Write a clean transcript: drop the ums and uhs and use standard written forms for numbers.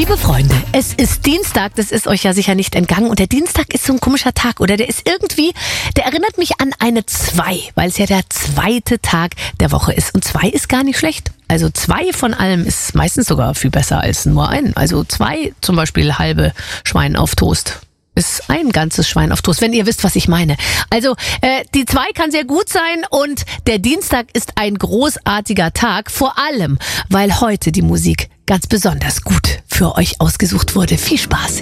Liebe Freunde, es ist Dienstag, das ist euch ja sicher nicht entgangen. Und der Dienstag ist so ein komischer Tag, oder? Der erinnert mich an eine 2, weil es ja der zweite Tag der Woche ist. Und 2 ist gar nicht schlecht. Also 2 von allem ist meistens sogar viel besser als nur ein. Also 2 zum Beispiel halbe Schwein auf Toast ist ein ganzes Schwein auf Toast, wenn ihr wisst, was ich meine. Also die 2 kann sehr gut sein und der Dienstag ist ein großartiger Tag, vor allem, weil heute die Musik ganz besonders gut für euch ausgesucht wurde. Viel Spaß!